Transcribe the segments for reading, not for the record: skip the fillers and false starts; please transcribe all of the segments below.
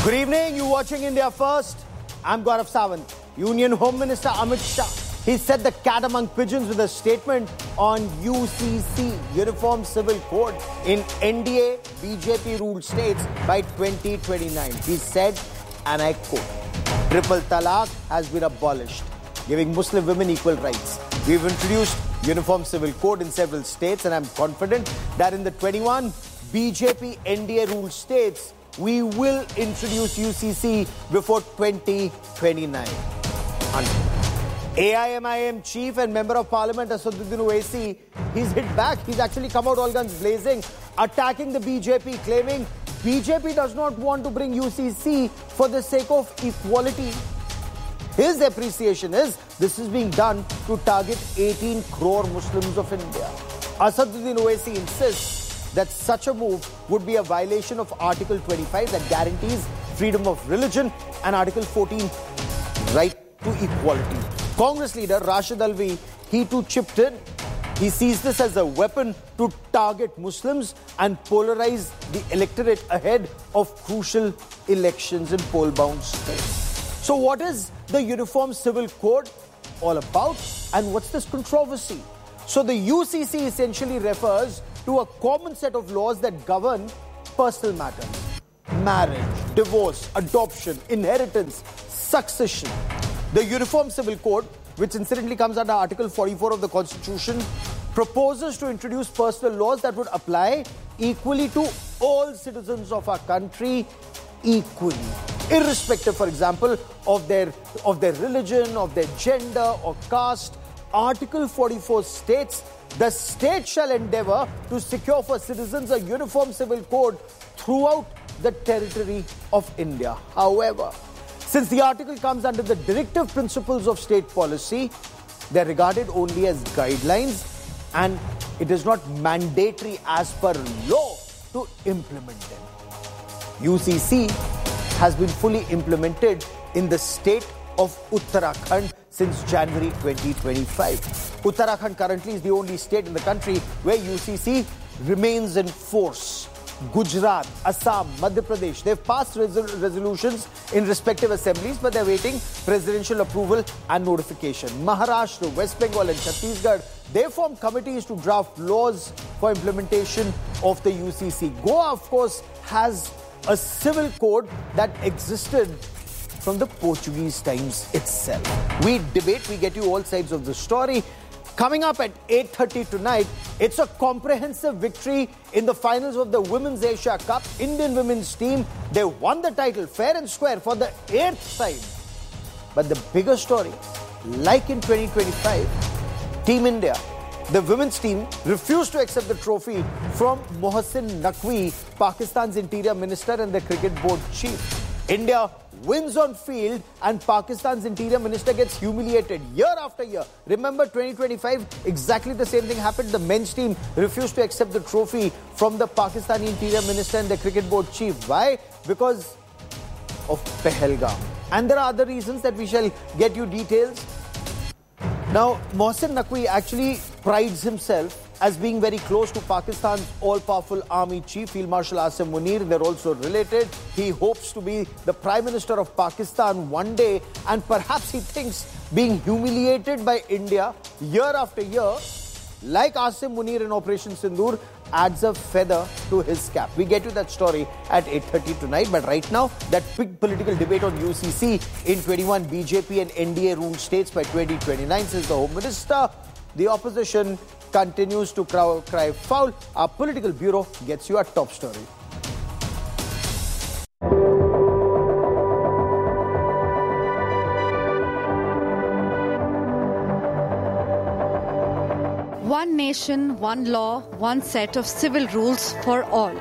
Good evening, you're watching India First. I'm Gaurav Sawant. Union Home Minister Amit Shah, he set the cat among pigeons with a statement on UCC, Uniform Civil Code, in NDA BJP-ruled states by 2029. He said, and I quote, "Triple Talaq has been abolished, giving Muslim women equal rights. We've introduced Uniform Civil Code in several states, and I'm confident that in the 21 BJP NDA-ruled states, we will introduce UCC before 2029. AIMIM chief and member of parliament Asaduddin Owaisi, he's hit back. He's actually come out all guns blazing, attacking the BJP, claiming BJP does not want to bring UCC for the sake of equality. His appreciation is this is being done to target 18 crore Muslims of India. Asaduddin Owaisi insists that such a move would be a violation of Article 25 that guarantees freedom of religion and Article 14, right to equality. Congress leader Rashid Alvi, he too chipped in. He sees this as a weapon to target Muslims and polarize the electorate ahead of crucial elections in poll-bound states. So what is the Uniform Civil Code all about, and what's this controversy? So the UCC essentially refers to a common set of laws that govern personal matters: marriage, divorce, adoption, inheritance, succession. The Uniform Civil Code, which incidentally comes under Article 44 of the Constitution, proposes to introduce personal laws that would apply equally to all citizens of our country equally, irrespective, for example, of their religion, of their gender or caste. Article 44 states, the state shall endeavour to secure for citizens a uniform civil code throughout the territory of India. However, since the article comes under the directive principles of state policy, they are regarded only as guidelines and it is not mandatory as per law to implement them. UCC has been fully implemented in the state of Uttarakhand since January 2025. Uttarakhand currently is the only state in the country where UCC remains in force. Gujarat, Assam, Madhya Pradesh, they've passed resolutions in respective assemblies, but they're waiting presidential approval and notification. Maharashtra, West Bengal and Chhattisgarh, they formed committees to draft laws for implementation of the UCC. Goa, of course, has a civil code that existed from the Portuguese times itself. We debate, we get you all sides of the story. Coming up at 8:30 tonight, it's a comprehensive victory in the finals of the Women's Asia Cup. Indian women's team, they won the title fair and square for the 8th time. But the bigger story, like in 2025, Team India, the women's team, refused to accept the trophy from Mohsin Naqvi, Pakistan's interior minister and the cricket board chief. India wins on field and Pakistan's interior minister gets humiliated year after year. Remember 2025, exactly the same thing happened. The men's team refused to accept the trophy from the Pakistani interior minister and the cricket board chief. Why? Because of Pahalgam. And there are other reasons that we shall get you details. Now, Mohsin Naqvi actually prides himself as being very close to Pakistan's all-powerful army chief, Field Marshal Asim Munir. They're also related. He hopes to be the Prime Minister of Pakistan one day, and perhaps he thinks being humiliated by India year after year, like Asim Munir in Operation Sindoor, adds a feather to his cap. We get you that story at 8:30 tonight. But right now, that big political debate on UCC in 21 BJP and NDA-ruled states by 2029, says the Home Minister. The opposition continues to cry foul. Our political bureau gets you a top story. One nation, one law, one set of civil rules for all.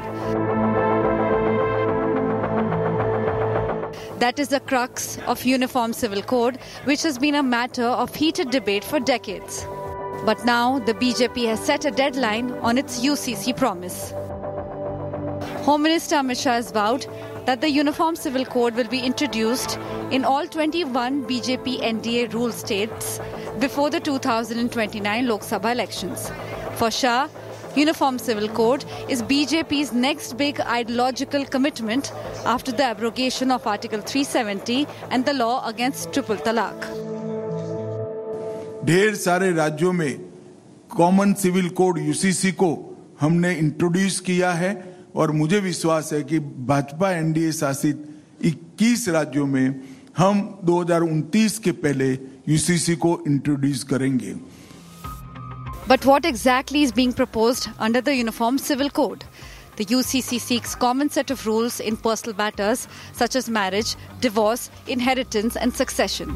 That is the crux of Uniform Civil Code, which has been a matter of heated debate for decades. But now the BJP has set a deadline on its UCC promise. Home Minister Amit Shah has vowed that the Uniform Civil Code will be introduced in all 21 BJP NDA ruled states before the 2029 Lok Sabha elections. For Shah, Uniform Civil Code is BJP's next big ideological commitment after the abrogation of Article 370 and the law against triple talaq. ढेर सारे राज्यों में common civil code UCC को हमने introduce किया है और मुझे विश्वास है कि भाजपा एनडीए शासित 21 राज्यों में हम 2029 के पहले यूसीसी को इंट्रोड्यूस करेंगे. But what exactly is being proposed under the Uniform Civil Code? The UCC seeks common set of rules in personal matters such as marriage, divorce, inheritance and succession.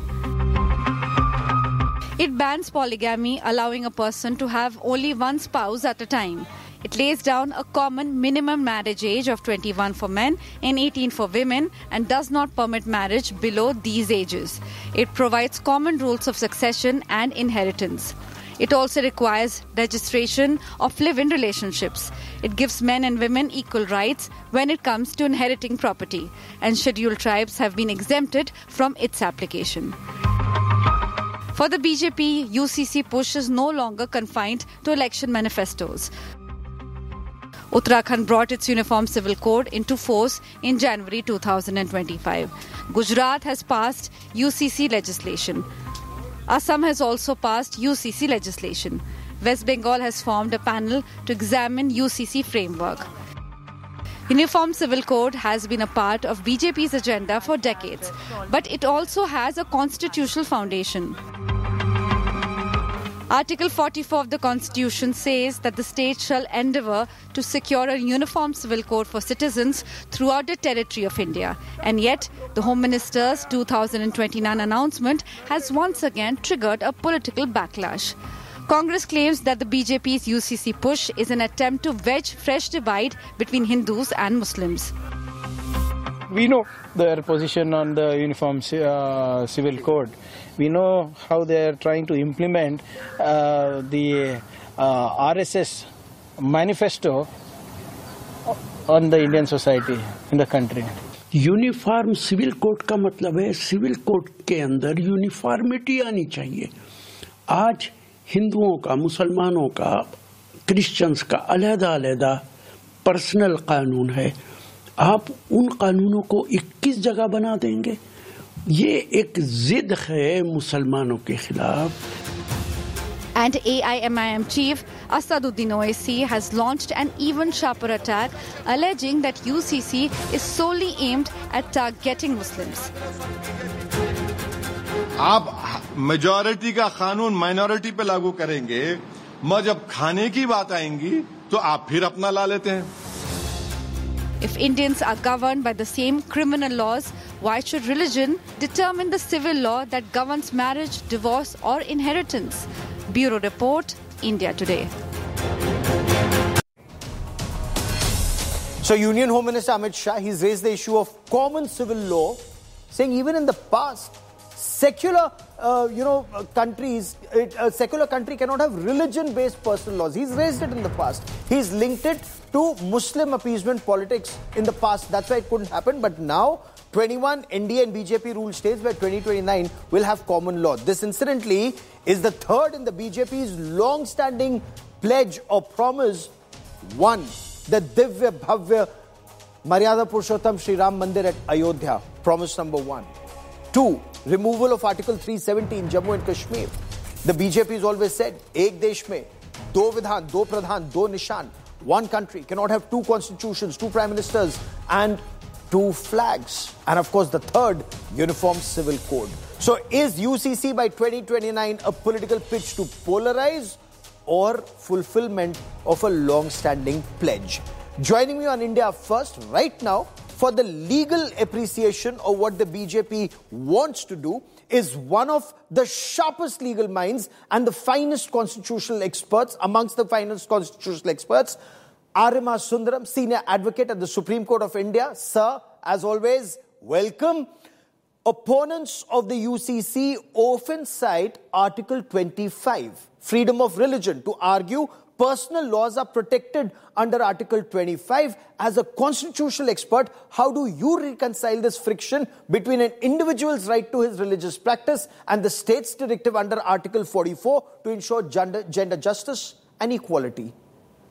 It bans polygamy, allowing a person to have only one spouse at a time. It lays down a common minimum marriage age of 21 for men and 18 for women and does not permit marriage below these ages. It provides common rules of succession and inheritance. It also requires registration of live-in relationships. It gives men and women equal rights when it comes to inheriting property, and scheduled tribes have been exempted from its application. For the BJP, UCC push is no longer confined to election manifestos. Uttarakhand brought its Uniform Civil Code into force in January 2025. Gujarat has passed UCC legislation. Assam has also passed UCC legislation. West Bengal has formed a panel to examine UCC framework. Uniform Civil Code has been a part of BJP's agenda for decades, but it also has a constitutional foundation. Article 44 of the Constitution says that the state shall endeavour to secure a uniform civil code for citizens throughout the territory of India. And yet, the Home Minister's 2029 announcement has once again triggered a political backlash. Congress claims that the BJP's UCC push is an attempt to wedge fresh divide between Hindus and Muslims. We know their position on the Uniform Civil Code. We know how they are trying to implement the RSS manifesto on the Indian society in the country. Uniform civil code का मतलब है civil code के अंदर uniformity आनी चाहिए. आज हिंदुओं का, मुसलमानों का, क्रिश्चियंस का अलग-अलग पर्सनल कानून है. आप उन कानूनों को 21 जगह बना देंगे. ये एक जिद है मुसलमानों के खिलाफ. And AIMIM chief Asaduddin Owaisi has launched an even sharper attack, alleging that UCC is solely aimed at targeting Muslims. आप मेजॉरिटी का कानून माइनॉरिटी पे लागू करेंगे, मगर जब खाने की बात आएंगी तो आप फिर अपना ला लेते हैं. If Indians are governed by the same criminal laws, why should religion determine the civil law that governs marriage, divorce or inheritance? Bureau Report, India Today. So Union Home Minister Amit Shah, he's raised the issue of common civil law, saying even in the past, secular countries, a secular country cannot have religion-based personal laws. He's raised it in the past. He's linked it to Muslim appeasement politics in the past. That's why it couldn't happen. But now, 21 NDA and BJP ruled states by 2029 will have common law. This, incidentally, is the third in the BJP's long-standing pledge or promise. One, the Divya Bhavya Maryada Purushottam Shri Ram Mandir at Ayodhya. Promise number one. Two, removal of Article 370 in Jammu and Kashmir. The BJP has always said, Ek desh mein, do vidhan, do pradhan, do nishan. One country cannot have two constitutions, two prime ministers and two flags. And of course, the third, uniform civil code. So is UCC by 2029 a political pitch to polarize or fulfillment of a long-standing pledge? Joining me on India First right now for the legal appreciation of what the BJP wants to do is one of the sharpest legal minds and the finest constitutional experts, amongst the finest constitutional experts, Arima Sundaram, senior advocate at the Supreme Court of India. Sir, as always, welcome. Opponents of the UCC often cite Article 25, freedom of religion, to argue personal laws are protected under Article 25. As a constitutional expert, how do you reconcile this friction between an individual's right to his religious practice and the state's directive under Article 44 to ensure gender justice and equality?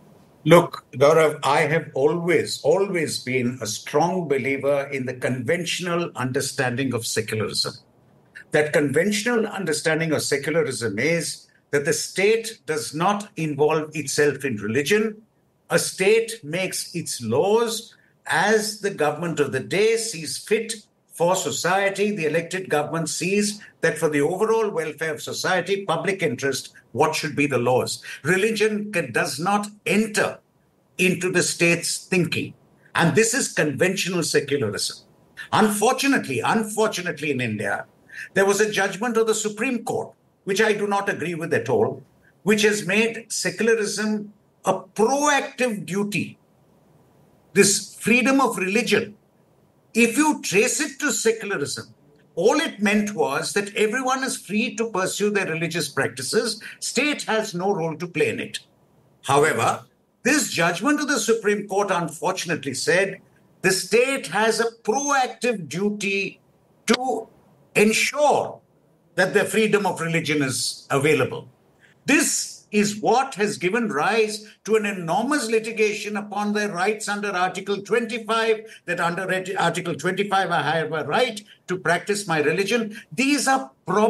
Look, Gaurav, I have always been a strong believer in the conventional understanding of secularism. That conventional understanding of secularism is that the state does not involve itself in religion. A state makes its laws as the government of the day sees fit for society. The elected government sees that for the overall welfare of society, public interest, what should be the laws. Religion does not enter into the state's thinking. And this is conventional secularism. Unfortunately in India, there was a judgment of the Supreme Court, which I do not agree with at all, which has made secularism a proactive duty. This freedom of religion, if you trace it to secularism, all it meant was that everyone is free to pursue their religious practices. State has no role to play in it. However, this judgment of the Supreme Court unfortunately said the state has a proactive duty to ensure that the freedom of religion is available. This is what has given rise to an enormous litigation upon their rights under Article 25, that under Article 25 I have a right to practice my religion. These are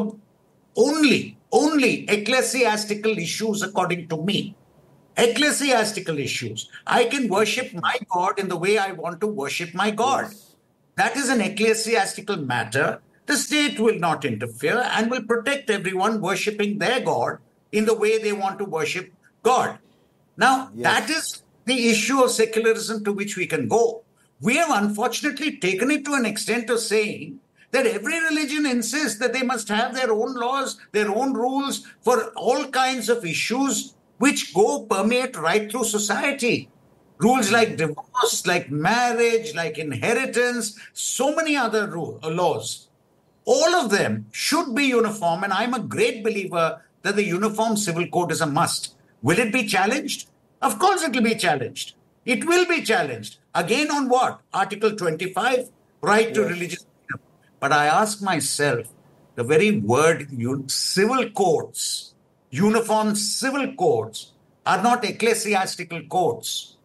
only ecclesiastical issues according to me. Ecclesiastical issues. I can worship my God in the way I want to worship my God. Yes. That is an ecclesiastical matter. The state will not interfere and will protect everyone worshipping their God in the way they want to worship God. Now, that is the issue of secularism to which we can go. We have unfortunately taken it to an extent of saying that every religion insists that they must have their own laws, their own rules for all kinds of issues which permeate right through society. Rules like divorce, like marriage, like inheritance, so many other laws. All of them should be uniform, and I'm a great believer that the Uniform Civil Code is a must. Will it be challenged? Of course it will be challenged. It will be challenged. Again on what? Article 25, right to religious freedom. But I ask myself, the very word civil codes, uniform civil codes, are not ecclesiastical codes.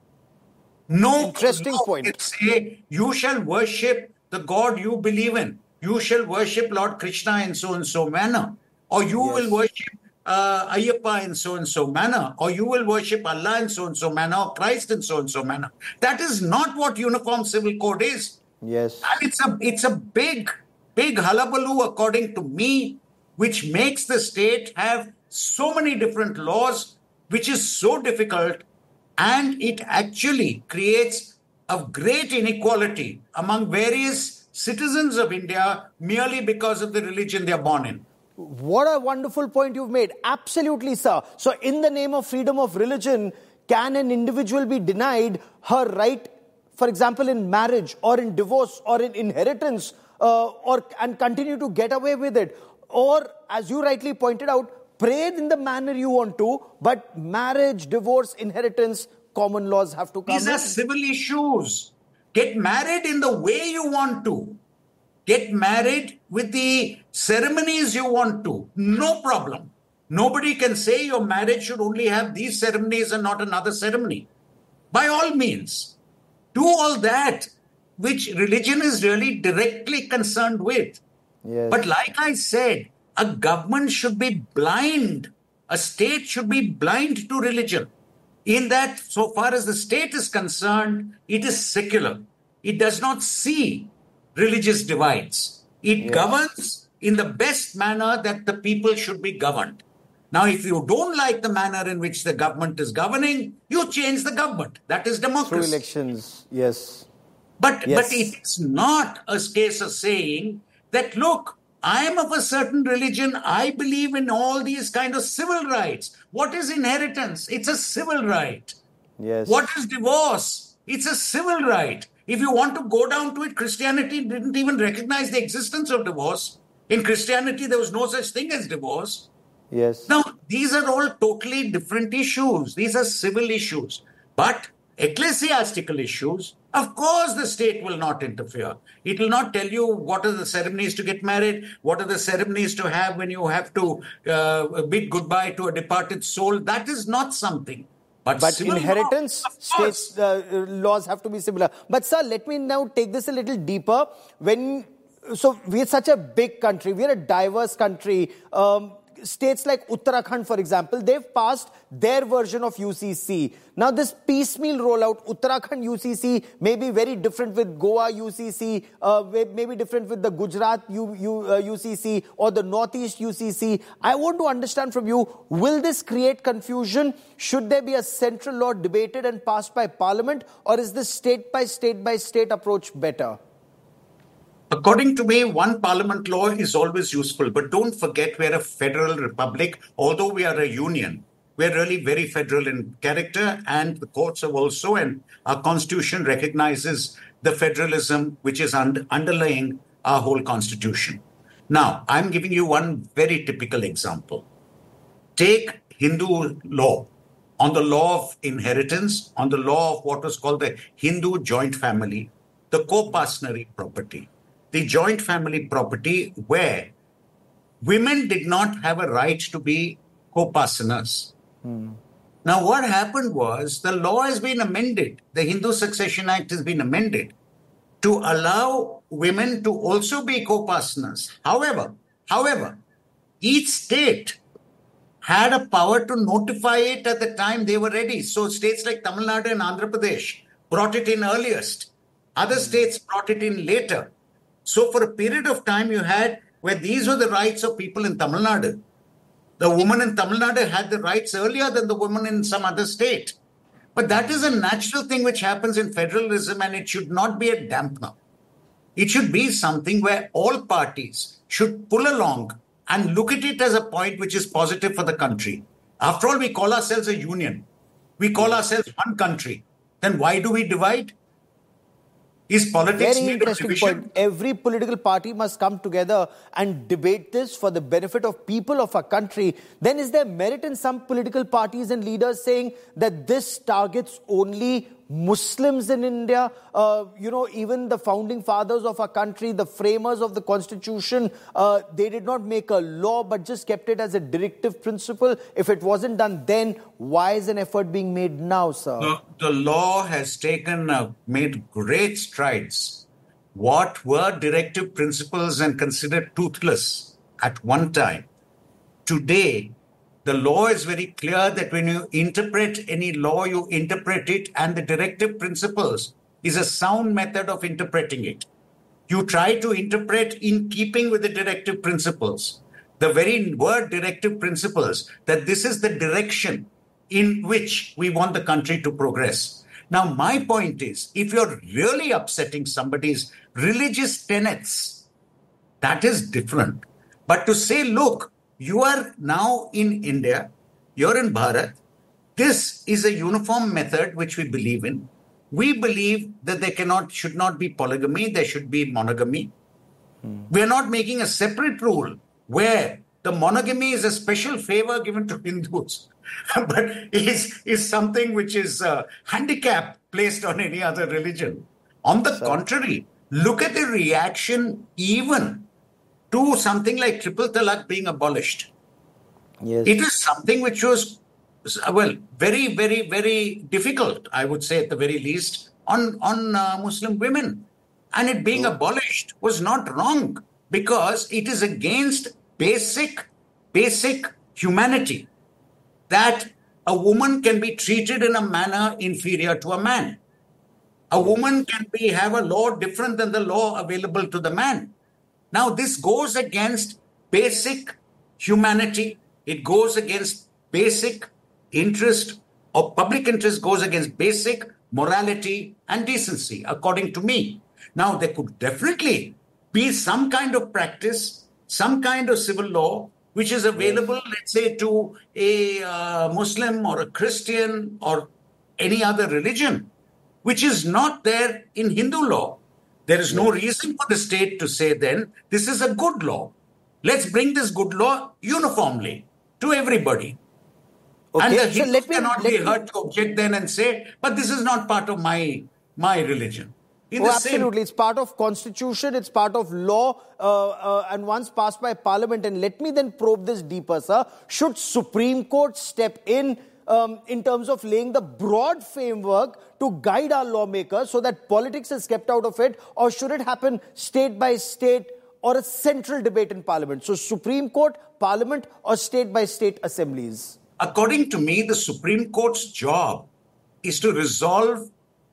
No interesting point. Can say you shall worship the God you believe in. You shall worship Lord Krishna in so and so manner, or you will worship Ayyappa in so and so manner, or you will worship Allah in so and so manner, or Christ in so and so manner. That is not what Uniform Civil Code is. Yes, and it's a big hullabaloo, according to me, which makes the state have so many different laws, which is so difficult, and it actually creates a great inequality among various citizens of India merely because of the religion they are born in. What a wonderful point you've made. Absolutely, sir. So in the name of freedom of religion, can an individual be denied her right, for example, in marriage or in divorce or in inheritance, and continue to get away with it? Or, as you rightly pointed out, pray in the manner you want to, but marriage, divorce, inheritance, common laws have to come in. These are civil issues. Get married in the way you want to. Get married with the ceremonies you want to. No problem. Nobody can say your marriage should only have these ceremonies and not another ceremony. By all means, do all that which religion is really directly concerned with. Yes. But like I said, a government should be blind. A state should be blind to religion. In that, so far as the state is concerned, it is secular. It does not see religious divides. It governs in the best manner that the people should be governed. Now, if you don't like the manner in which the government is governing, you change the government. That is democracy. Through elections, yes. But it's not a case of saying that, look, I am of a certain religion. I believe in all these kind of civil rights. What is inheritance? It's a civil right. Yes. What is divorce? It's a civil right. If you want to go down to it, Christianity didn't even recognize the existence of divorce. In Christianity, there was no such thing as divorce. Yes. Now, these are all totally different issues. These are civil issues. But ecclesiastical issues, of course, the state will not interfere. It will not tell you what are the ceremonies to get married, what are the ceremonies to have when you have to bid goodbye to a departed soul. That is not something. But inheritance, states laws have to be similar. But sir, let me now take this a little deeper. So we're such a big country, we're a diverse country. States like Uttarakhand, for example, they've passed their version of UCC. Now this piecemeal rollout, Uttarakhand UCC may be very different with Goa UCC, may be different with the Gujarat UCC or the Northeast UCC. I want to understand from you, will this create confusion? Should there be a central law debated and passed by Parliament, or is this state by state approach better? According to me, one parliament law is always useful. But don't forget, we're a federal republic. Although we are a union, we're really very federal in character, and the courts have also, and our constitution recognizes the federalism which is underlying our whole constitution. Now, I'm giving you one very typical example. Take Hindu law, on the law of inheritance, on the law of what was called the Hindu joint family, the co-partnership property. The joint family property where women did not have a right to be co-partners. Now, what happened was the law has been amended. The Hindu Succession Act has been amended to allow women to also be co-partners. However, each state had a power to notify it at the time they were ready. So states like Tamil Nadu and Andhra Pradesh brought it in earliest. Other states brought it in later. So for a period of time you had where these were the rights of people in Tamil Nadu. The woman in Tamil Nadu had the rights earlier than the woman in some other state. But that is a natural thing which happens in federalism, and it should not be a dampener. It should be something where all parties should pull along and look at it as a point which is positive for the country. After all, we call ourselves a union. We call ourselves one country. Then why do we divide? Is politics very interesting point. Every political party must come together and debate this for the benefit of people of our country. Then is there merit in some political parties and leaders saying that this targets only Muslims in India? Even the founding fathers of our country, the framers of the constitution, they did not make a law but just kept it as a directive principle. If it wasn't done then, why is an effort being made now, sir? The law has made great strides. What were directive principles and considered toothless at one time, today, the law is very clear that when you interpret any law, you interpret it, and the directive principles is a sound method of interpreting it. You try to interpret in keeping with the directive principles. The very word directive principles, that this is the direction in which we want the country to progress. Now, my point is, if you're really upsetting somebody's religious tenets, that is different. But to say, look, you are now in India, you're in Bharat, this is a uniform method which we believe in. We believe that there should not be polygamy, there should be monogamy. We are not making a separate rule where the monogamy is a special favor given to Hindus, but is something which is a handicap placed on any other religion. On the contrary, look at the reaction even to something like triple talaq being abolished. Yes. It is something which was, very, very, very difficult, I would say at the very least, on Muslim women. And it being abolished was not wrong because it is against basic humanity that a woman can be treated in a manner inferior to a man. A woman can have a law different than the law available to the man. Now, this goes against basic humanity. It goes against basic interest, or public interest goes against basic morality and decency, according to me. Now, there could definitely be some kind of practice, some kind of civil law, which is available, let's say, to a Muslim or a Christian or any other religion, which is not there in Hindu law. There is no reason for the state to say then, this is a good law. Let's bring this good law uniformly to everybody. Okay. And the Hindus cannot be heard to object then and say, but this is not part of my religion. Absolutely. It's part of constitution, it's part of law, and once passed by parliament. And let me then probe this deeper, sir. Should Supreme Court step in in terms of laying the broad framework to guide our lawmakers so that politics is kept out of it, or should it happen state by state or a central debate in Parliament? So Supreme Court, Parliament, or state by state assemblies? According to me, the Supreme Court's job is to resolve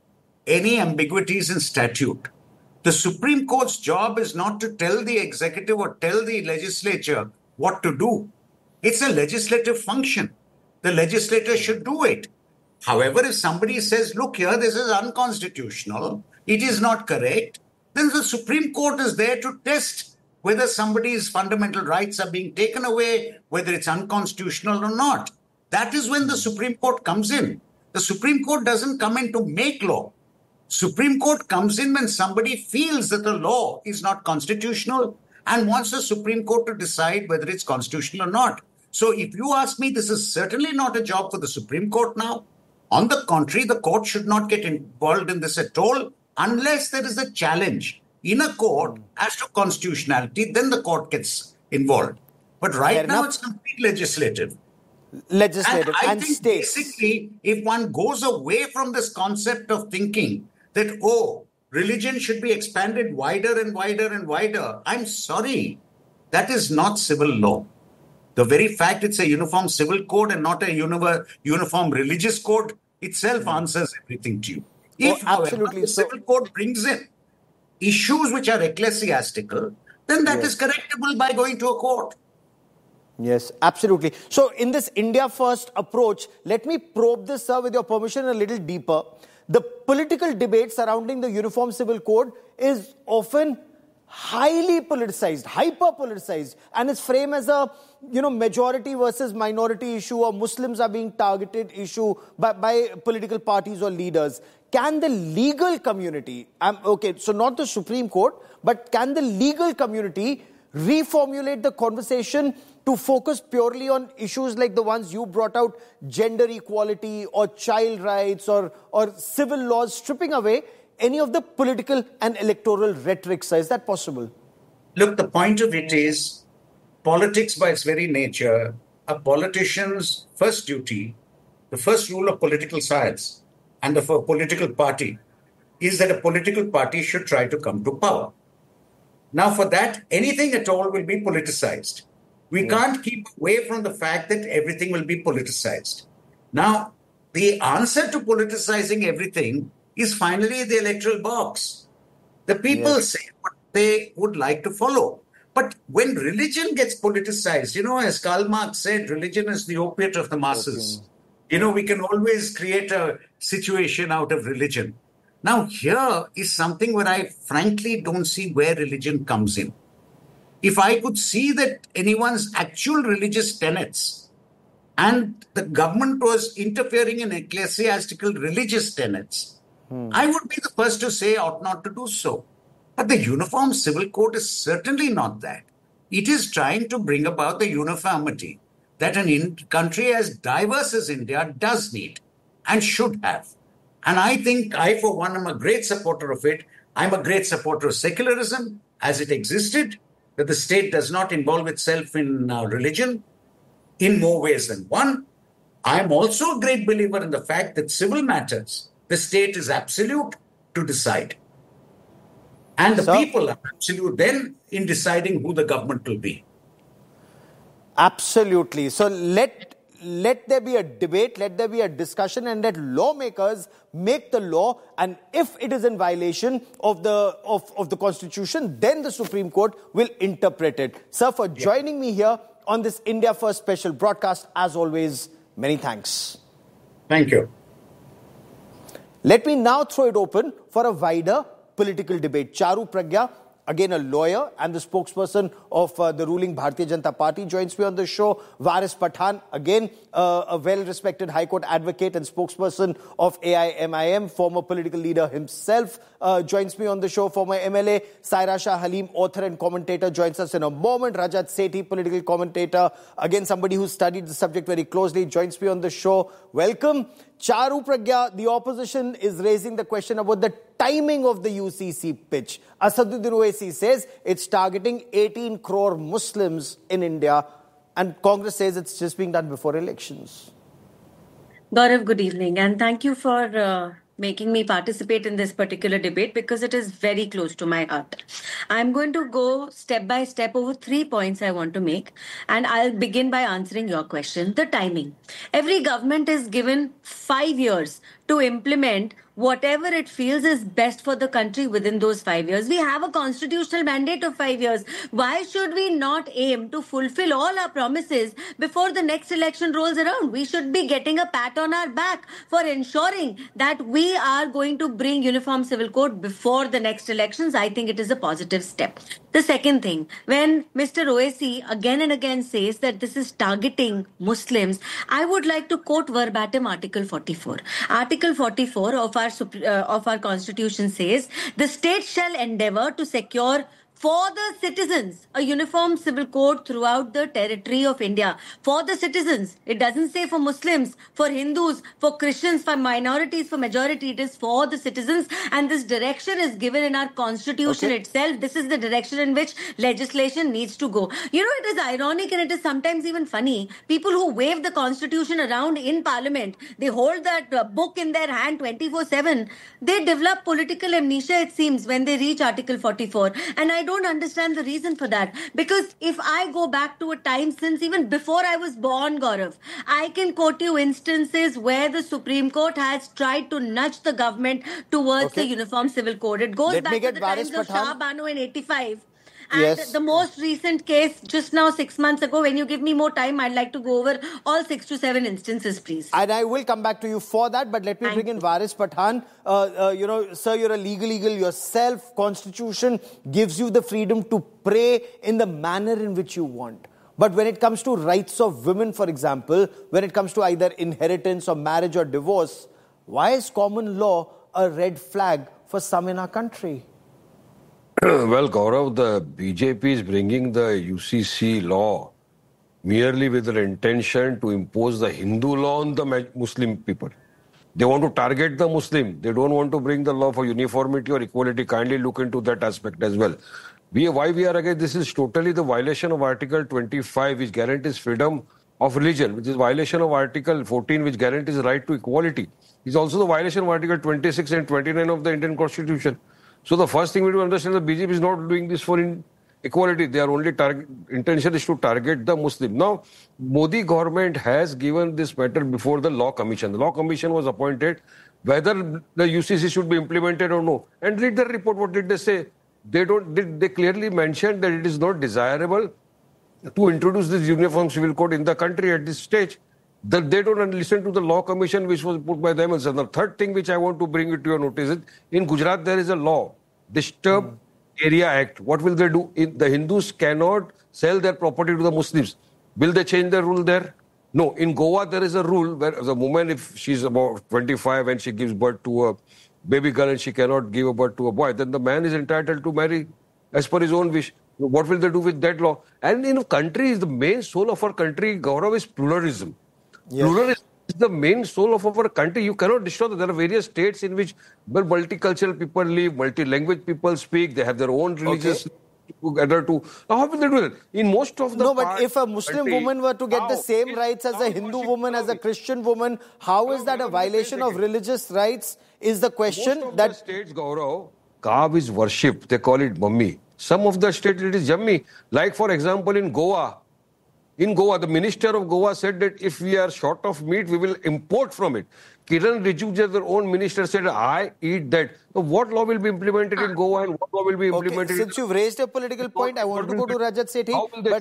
any ambiguities in statute. The Supreme Court's job is not to tell the executive or tell the legislature what to do. It's a legislative function. The legislator should do it. However, if somebody says, look here, this is unconstitutional, it is not correct, then the Supreme Court is there to test whether somebody's fundamental rights are being taken away, whether it's unconstitutional or not. That is when the Supreme Court comes in. The Supreme Court doesn't come in to make law. Supreme Court comes in when somebody feels that the law is not constitutional and wants the Supreme Court to decide whether it's constitutional or not. So if you ask me, this is certainly not a job for the Supreme Court now. On the contrary, the court should not get involved in this at all unless there is a challenge in a court as to constitutionality, then the court gets involved. But right now, it's complete legislative. And I think states. Basically, if one goes away from this concept of thinking that, religion should be expanded wider and wider and wider, I'm sorry, that is not civil law. The very fact it's a uniform civil code and not a uniform religious code itself answers everything to you. If, however, the civil code brings in issues which are ecclesiastical, then that is correctable by going to a court. Yes, absolutely. So in this India First approach, let me probe this, sir, with your permission, a little deeper. The political debate surrounding the Uniform Civil Code is often highly politicized, hyper-politicized, and it's framed as a, majority versus minority issue, or Muslims are being targeted issue by political parties or leaders. Can the legal community, so not the Supreme Court, but can the legal community reformulate the conversation to focus purely on issues like the ones you brought out, gender equality or child rights or civil laws, stripping away any of the political and electoral rhetoric? Is that possible? Look, the point of it is, politics by its very nature, a politician's first duty, the first rule of political science and of a political party is that a political party should try to come to power. Now, for that, anything at all will be politicized. We can't keep away from the fact that everything will be politicized. Now, the answer to politicizing everything is finally the electoral box. The people say what they would like to follow. But when religion gets politicized, as Karl Marx said, religion is the opiate of the masses. We can always create a situation out of religion. Now, here is something where I frankly don't see where religion comes in. If I could see that anyone's actual religious tenets and the government was interfering in ecclesiastical religious tenets, I would be the first to say ought not to do so. But the Uniform Civil Code is certainly not that. It is trying to bring about the uniformity that a country as diverse as India does need and should have. And I think I, for one, am a great supporter of it. I'm a great supporter of secularism as it existed, that the state does not involve itself in religion in more ways than one. I am also a great believer in the fact that civil matters, the state is absolute to decide. And the people are absolute then in deciding who the government will be. Absolutely. So let there be a debate, let there be a discussion, and let lawmakers make the law. And if it is in violation of the Constitution, then the Supreme Court will interpret it. Sir, for joining me here on this India First special broadcast, as always, many thanks. Thank you. Let me now throw it open for a wider political debate. Charu Pragya, again a lawyer and the spokesperson of the ruling Bharatiya Janata Party, joins me on the show. Varis Pathan, again a well-respected High Court advocate and spokesperson of AIMIM, former political leader himself, joins me on the show. Former MLA Saira Shah Halim, author and commentator, joins us in a moment. Rajat Sethi, political commentator, again somebody who studied the subject very closely, joins me on the show. Welcome. Charu Pragya, the opposition is raising the question about the timing of the UCC pitch. Asaduddin Owaisi says it's targeting 18 crore Muslims in India, and Congress says it's just being done before elections. Gaurav, good evening, and thank you for making me participate in this particular debate because it is very close to my heart. I'm going to go step by step over 3 points I want to make, and I'll begin by answering your question. The timing. Every government is given 5 years to implement whatever it feels is best for the country within those 5 years. We have a constitutional mandate of 5 years. Why should we not aim to fulfill all our promises before the next election rolls around? We should be getting a pat on our back for ensuring that we are going to bring uniform civil code before the next elections. I think it is a positive step. The second thing, when Mr. Owaisi again and again says that this is targeting Muslims, I would like to quote verbatim Article 44. Article 44 of our Constitution says, the state shall endeavor to secure for the citizens a uniform civil code throughout the territory of India. For the citizens. It doesn't say for Muslims, for Hindus, for Christians, for minorities, for majority. It is for the citizens. And this direction is given in our Constitution itself. This is the direction in which legislation needs to go. You know, it is ironic and it is sometimes even funny. People who wave the Constitution around in Parliament, they hold that book in their hand 24/7. They develop political amnesia, it seems, when they reach Article 44. And I don't understand the reason for that. Because if I go back to a time since even before I was born, Gaurav, I can quote you instances where the Supreme Court has tried to nudge the government towards the Uniform Civil Code. It goes back to the times of Shah Bano in 85. And the most recent case, just now 6 months ago, when you give me more time, I'd like to go over all 6 to 7 instances, please. And I will come back to you for that, but let me bring in Varis Pathan. Sir, you're a legal eagle yourself. Constitution gives you the freedom to pray in the manner in which you want. But when it comes to rights of women, for example, when it comes to either inheritance or marriage or divorce, why is common law a red flag for some in our country? Well, Gaurav, the BJP is bringing the UCC law merely with the intention to impose the Hindu law on the Muslim people. They want to target the Muslim. They don't want to bring the law for uniformity or equality. Kindly look into that aspect as well. Why we are against this is totally the violation of Article 25, which guarantees freedom of religion, which is violation of Article 14, which guarantees the right to equality. It's also the violation of Article 26 and 29 of the Indian Constitution. So the first thing we do understand, the BJP is not doing this for equality. Their only intention is to target the Muslim. Now, Modi government has given this matter before the Law Commission. The Law Commission was appointed whether the UCC should be implemented or no. And read the report. What did they say? They clearly mentioned that it is not desirable to introduce this uniform civil code in the country at this stage. That they don't listen to the Law Commission which was put by them. And the third thing which I want to bring it to your notice is, in Gujarat there is a law, Disturbed Area Act. What will they do? The Hindus cannot sell their property to the Muslims. Will they change the rule there? No. In Goa there is a rule where the woman, if she's about 25 and she gives birth to a baby girl and she cannot give a birth to a boy, then the man is entitled to marry as per his own wish. What will they do with that law? And in countries, the main soul of our country, Gaurav, is pluralism. Yes. Pluralism is the main soul of our country. You cannot destroy that. There are various states in which multicultural people live, multi-language people speak, they have their own religious together too. How will they do that? In most of the No, but if a Muslim woman were to get the same rights as a Hindu woman, as a Christian woman, how is that a violation of religious rights is the question. Most of the states, Gaurav, cow is worshipped. They call it mummy. Some of the states it is yummy. Like for example in Goa, the minister of Goa said that if we are short of meat, we will import from it. Kiran Rijiju, their own minister, said, I eat that. So what law will be implemented in Goa and what law will be implemented Since you've raised a political point, I want to go to Rajat Sethi. But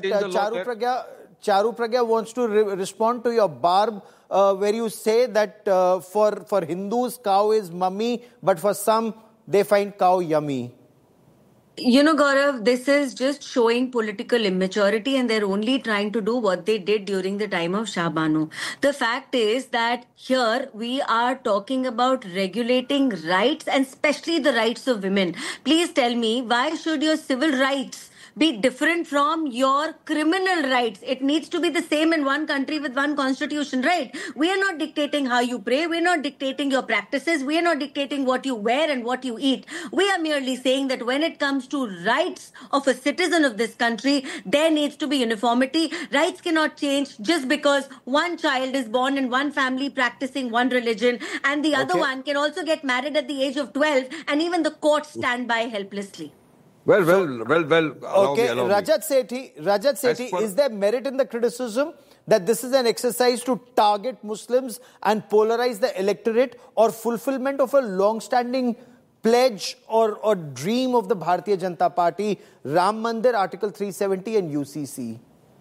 Charu Pragya wants to respond to your barb where you say that for Hindus, cow is mummy, but for some, they find cow yummy. You know, Gaurav, this is just showing political immaturity and they're only trying to do what they did during the time of Shah Bano. The fact is that here we are talking about regulating rights and especially the rights of women. Please tell me, why should your civil rights be different from your criminal rights. It needs to be the same in one country with one constitution, right? We are not dictating how you pray. We're not dictating your practices. We are not dictating what you wear and what you eat. We are merely saying that when it comes to rights of a citizen of this country, there needs to be uniformity. Rights cannot change just because one child is born in one family practicing one religion and the other one can also get married at the age of 12 and even the courts stand by helplessly. Well. Okay, Rajat Sethi, is there merit in the criticism that this is an exercise to target Muslims and polarize the electorate, or fulfillment of a long-standing pledge or dream of the Bharatiya Janata Party, Ram Mandir, Article 370 and UCC?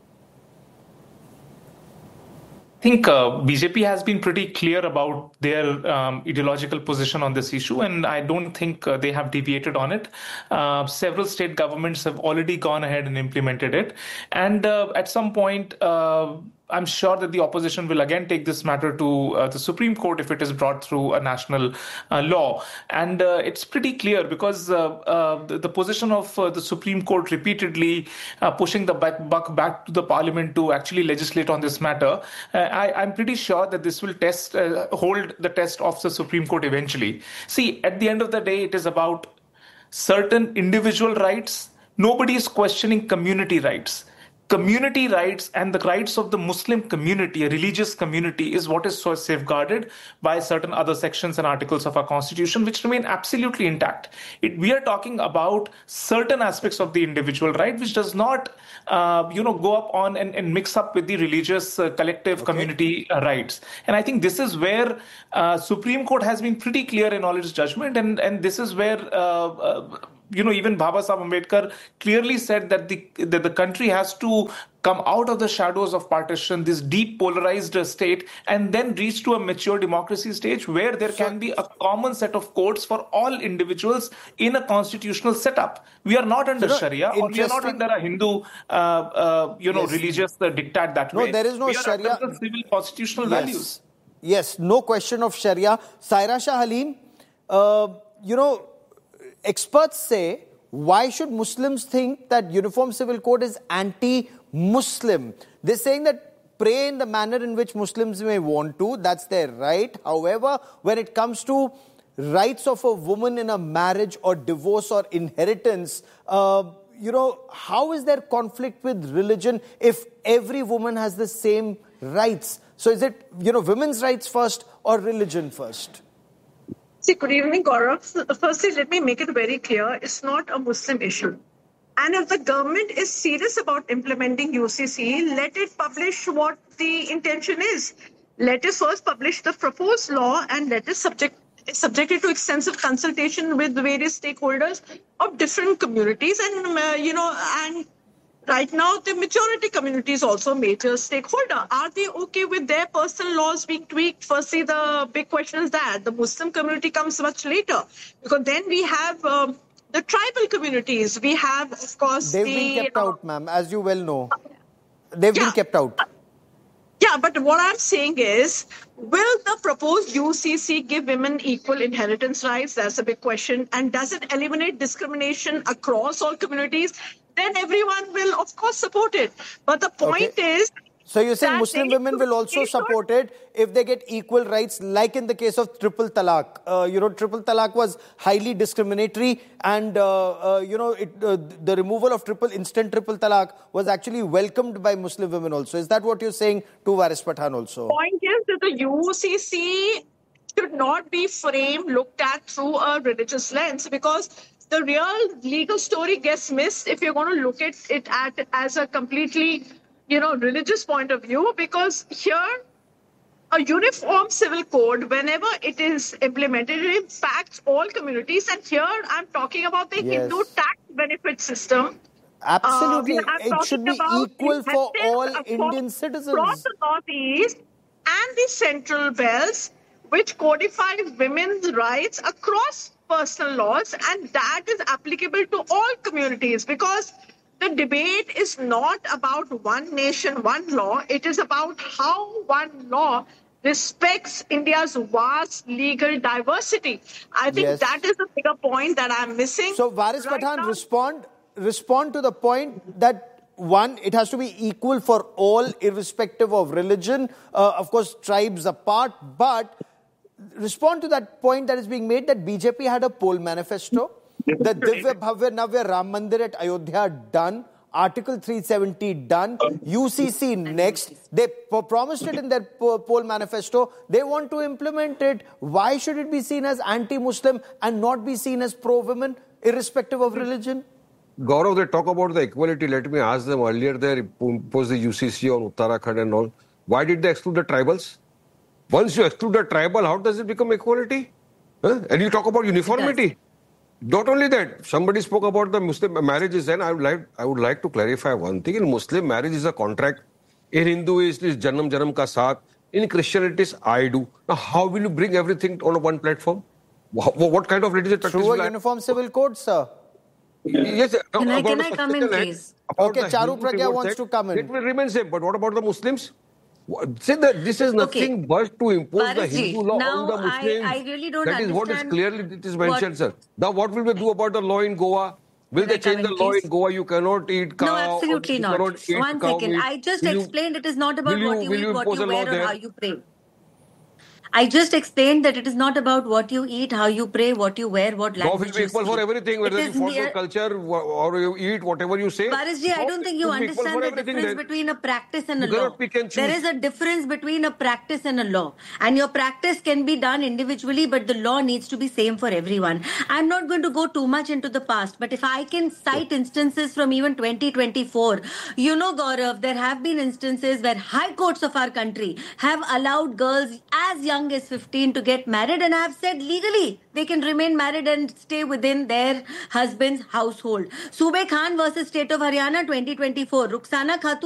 I think BJP has been pretty clear about their ideological position on this issue, and I don't think they have deviated on it. Several state governments have already gone ahead and implemented it. And at some point, I'm sure that the opposition will again take this matter to the Supreme Court if it is brought through a national law. And it's pretty clear because the position of the Supreme Court repeatedly pushing the buck back to the parliament to actually legislate on this matter, I'm pretty sure that this will hold the test of the Supreme Court eventually. See, at the end of the day, it is about certain individual rights. Nobody is questioning community rights. Community rights and the rights of the Muslim community, a religious community, is what is so safeguarded by certain other sections and articles of our constitution, which remain absolutely intact. We are talking about certain aspects of the individual right, which does not, go up on and mix up with the religious collective community rights. And I think this is where Supreme Court has been pretty clear in all its judgment, and this is where even Baba Saheb Ambedkar clearly said that the country has to come out of the shadows of partition, this deep polarized state, and then reach to a mature democracy stage where there can be a common set of codes for all individuals in a constitutional setup. We are not under Sharia, or we are not under a Hindu, religious diktat that way. No, there is no we Sharia. Under the civil constitutional values. Yes, no question of Sharia. Saira Shah Halim, experts say, why should Muslims think that Uniform Civil Code is anti-Muslim? They're saying that pray in the manner in which Muslims may want to, that's their right. However, when it comes to rights of a woman in a marriage or divorce or inheritance, how is there conflict with religion if every woman has the same rights? So is it, women's rights first or religion first? See, good evening, Gaurav. Firstly, let me make it very clear. It's not a Muslim issue. And if the government is serious about implementing UCC, let it publish what the intention is. Let it first publish the proposed law and let it subject it to extensive consultation with various stakeholders of different communities. And right now, the majority community is also a major stakeholder. Are they okay with their personal laws being tweaked? Firstly, the big question is that the Muslim community comes much later, because then we have the tribal communities. We have, of course, they've been kept out, ma'am, as you well know. They've been kept out. Yeah, but what I'm saying is, will the proposed UCC give women equal inheritance rights? That's a big question. And does it eliminate discrimination across all communities? Then everyone will, of course, support it. But the point is... So you're saying Muslim women will also support it if they get equal rights, like in the case of triple talaq. Triple talaq was highly discriminatory, and the removal of instant triple talaq was actually welcomed by Muslim women also. Is that what you're saying to Varis Pathan also? The point is that the UCC should not be looked at through a religious lens, because the real legal story gets missed if you're going to look at it as a completely religious point of view, because here a uniform civil code, whenever it is implemented, it impacts all communities. And here I'm talking about the Hindu tax benefit system. Absolutely. It should be equal for all Indian citizens. Across the Northeast and the Central Belts, which codify women's rights across personal laws, and that is applicable to all communities, because the debate is not about one nation, one law. It is about how one law respects India's vast legal diversity. I think that is the bigger point that I'm missing. So, Varis Pathan, respond. respond to the point that, one, it has to be equal for all, irrespective of religion, of course, tribes apart, but respond to that point that is being made that BJP had a poll manifesto, the Divya Bhavya Navya Ram Mandir at Ayodhya done, Article 370 done, UCC next. They promised it in their poll manifesto. They want to implement it. Why should it be seen as anti-Muslim and not be seen as pro-women, irrespective of religion? Gaurav, they talk about the equality. Let me ask them, earlier they imposed the UCC on Uttarakhand and all. Why did they exclude the tribals? Once you exclude the tribal, how does it become equality? And you talk about uniformity. Not only that, somebody spoke about the Muslim marriages, and I would like to clarify one thing. In Muslim, marriage is a contract. In Hindu, it is Janam Janam ka saath. In Christianity, it is I do. Now, how will you bring everything on one platform? What kind of religious practice? Through a uniform civil code, sir. Yes. Can I come in, please? Okay, Charu Pragya wants to come in. It will remain same. But what about the Muslims? Say that this is nothing but to impose the Hindu law on the Muslims. I really don't That is understand what is clearly it is mentioned, sir. Now, what will we do about the law in Goa? Will they change the law in Goa? You cannot eat cow. No, absolutely not. One second. I just explained it is not about what you eat, what you wear, or how you pray. I just explained that it is not about what you eat, how you pray, what you wear, what language you speak. Law will be equal for everything, whether you follow culture or you eat, whatever you say. Parisji, I don't think you understand the difference between a practice and a law. There is a difference between a practice and a law. And your practice can be done individually, but the law needs to be same for everyone. I'm not going to go too much into the past, but if I can cite instances from even 2024, you know, Gaurav, there have been instances where high courts of our country have allowed girls as young as 15 to get married, and I have said legally they can remain married and stay within their husband's household. Sube Khan versus State of Haryana 2024. Rukhsana Khatun